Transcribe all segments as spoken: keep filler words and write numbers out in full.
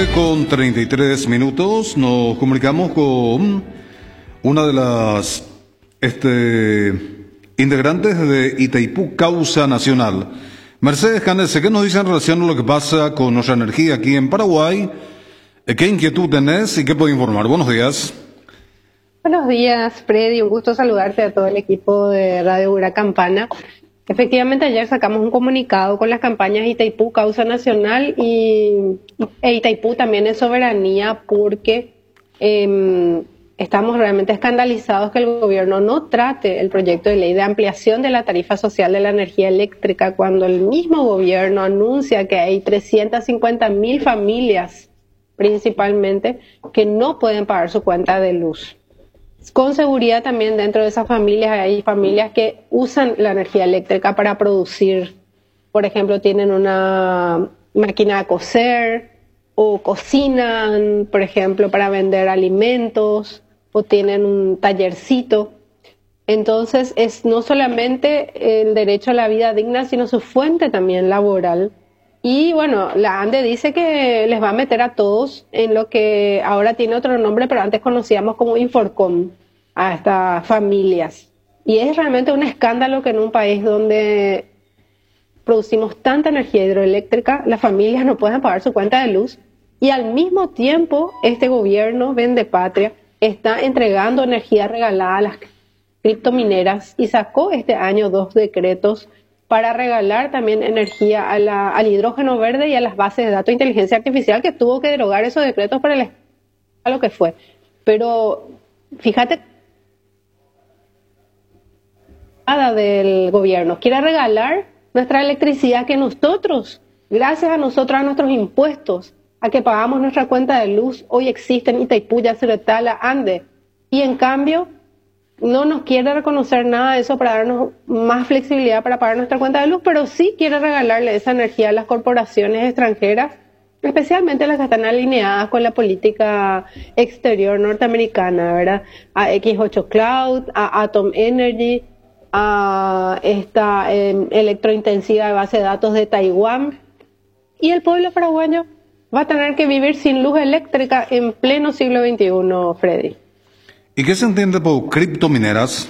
Con treinta y tres minutos nos comunicamos con una de las este, integrantes de Itaipú Causa Nacional. Mercedes Canese, ¿qué nos dice en relación a lo que pasa con nuestra energía aquí en Paraguay? ¿Qué inquietud tenés y qué puede informar? Buenos días. Buenos días, Freddy. Un gusto saludarte a todo el equipo de Radio Huracampana. Efectivamente, ayer sacamos un comunicado con las campañas Itaipú Causa Nacional y e Itaipú también es soberanía porque eh, estamos realmente escandalizados que el gobierno no trate el proyecto de ley de ampliación de la tarifa social de la energía eléctrica cuando el mismo gobierno anuncia que hay trescientas cincuenta mil familias principalmente que no pueden pagar su cuenta de luz. Con seguridad también dentro de esas familias hay familias que usan la energía eléctrica para producir. Por ejemplo, tienen una máquina de coser o cocinan, por ejemplo, para vender alimentos o tienen un tallercito. Entonces, es no solamente el derecho a la vida digna, sino su fuente también laboral. Y bueno, la ANDE dice que les va a meter a todos en lo que ahora tiene otro nombre, pero antes conocíamos como Inforcom, a estas familias. Y es realmente un escándalo que en un país donde producimos tanta energía hidroeléctrica, las familias no puedan pagar su cuenta de luz y al mismo tiempo este gobierno vende patria, está entregando energía regalada a las criptomineras y sacó este año dos decretos para regalar también energía a la, al hidrógeno verde y a las bases de datos de inteligencia artificial, que tuvo que derogar esos decretos para el, a lo que fue. Pero fíjate, nada del gobierno quiere regalar nuestra electricidad que nosotros, gracias a nosotros, a nuestros impuestos, a que pagamos nuestra cuenta de luz, hoy existen Itaipú, Yacyretá, Ande, y en cambio no nos quiere reconocer nada de eso para darnos más flexibilidad para pagar nuestra cuenta de luz, pero sí quiere regalarle esa energía a las corporaciones extranjeras, especialmente las que están alineadas con la política exterior norteamericana, ¿verdad? A equis ocho Cloud, a Atom Energy, a esta eh, electrointensiva de base de datos de Taiwán. Y el pueblo paraguayo va a tener que vivir sin luz eléctrica en pleno siglo veintiuno, Freddy. ¿Y qué se entiende por criptomineras?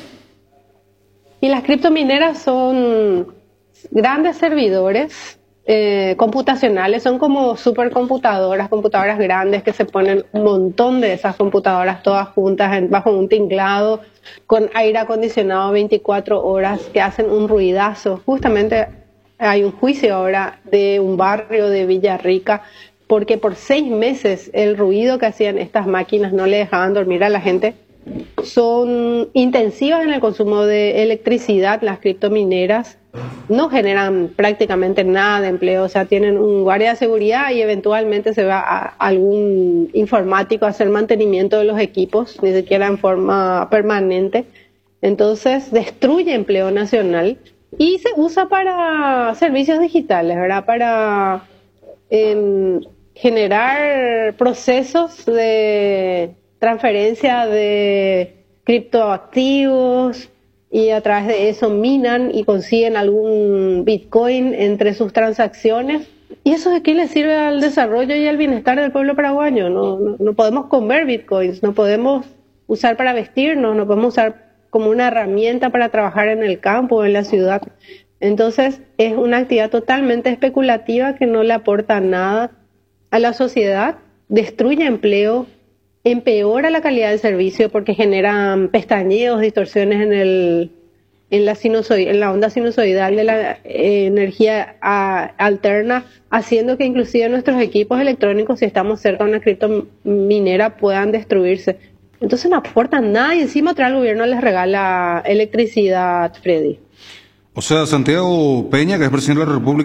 Y las criptomineras son grandes servidores eh, computacionales, son como supercomputadoras, computadoras grandes que se ponen un montón de esas computadoras todas juntas en, bajo un tinglado, con aire acondicionado veinticuatro horas, que hacen un ruidazo. Justamente hay un juicio ahora de un barrio de Villarrica, porque por seis meses el ruido que hacían estas máquinas no le dejaban dormir a la gente. Son intensivas en el consumo de electricidad, las criptomineras, no generan prácticamente nada de empleo, o sea, tienen un guardia de seguridad y eventualmente se va a algún informático a hacer mantenimiento de los equipos, ni siquiera en forma permanente. Entonces, destruye empleo nacional y se usa para servicios digitales, ¿verdad? Para eh, generar procesos de transferencia de criptoactivos y a través de eso minan y consiguen algún Bitcoin entre sus transacciones. ¿Y eso de qué le sirve al desarrollo y al bienestar del pueblo paraguayo? No, no, no podemos comer Bitcoins, no podemos usar para vestirnos, no podemos usar como una herramienta para trabajar en el campo o en la ciudad. Entonces es una actividad totalmente especulativa que no le aporta nada a la sociedad, destruye empleo, empeora la calidad del servicio porque generan pestañeos, distorsiones en el en la sinusoid, en la onda sinusoidal de la eh, energía a, alterna, haciendo que inclusive nuestros equipos electrónicos, si estamos cerca de una criptominera, puedan destruirse. Entonces no aportan nada y encima otra el gobierno les regala electricidad, Freddy. O sea, Santiago Peña, que es presidente de la República,